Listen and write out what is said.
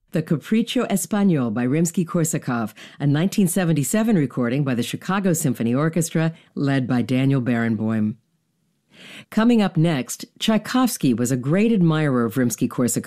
The Capriccio Espagnol by Rimsky-Korsakov, a 1977 recording by the Chicago Symphony Orchestra, led by Daniel Barenboim. Coming up next, Tchaikovsky was a great admirer of Rimsky-Korsakov